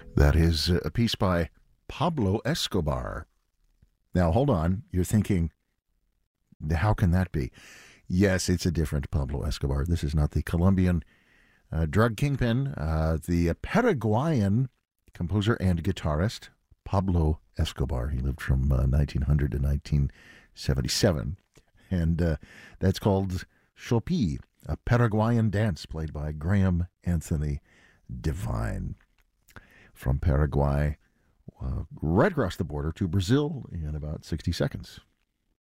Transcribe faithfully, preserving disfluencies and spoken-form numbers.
That is a piece by Pablo Escobar. Now, hold on. You're thinking, how can that be? Yes, it's a different Pablo Escobar. This is not the Colombian uh, drug kingpin. Uh, the Paraguayan composer and guitarist, Pablo Escobar. He lived from uh, nineteen hundred to nineteen seventy-seven. And uh, that's called Chopi, a Paraguayan dance played by Graham Anthony Devine. From Paraguay, uh, right across the border to Brazil in about sixty seconds.